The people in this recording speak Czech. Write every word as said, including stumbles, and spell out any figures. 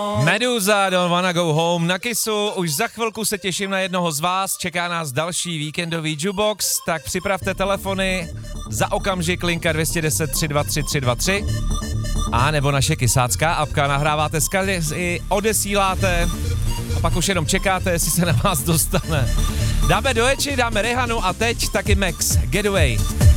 Meduza, Don't Wanna Go Home na Kissu, už za chvilku se těším na jednoho z vás, čeká nás další víkendový jukebox, tak připravte telefony, za okamžik linka dvě jedna deset tři dva tři tři dva tři a nebo naše kysácká apka, nahráváte skazy, odesíláte a pak už jenom čekáte, jestli se na vás dostane. Dáme do Eči, dáme Rehanu a teď taky Max, Getaway.